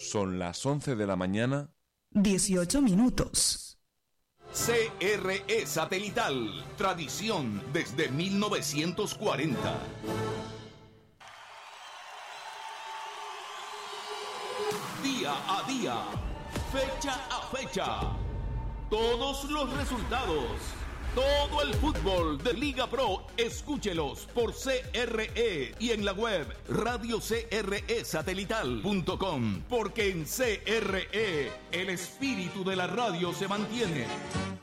Son las 11 de la mañana. 18 minutos. CRE Satelital, tradición desde 1940. Día a día, fecha a fecha, todos los resultados, todo el fútbol de Liga Pro, escúchelos por CRE y en la web radiocresatelital.com, porque en CRE el espíritu de la radio se mantiene.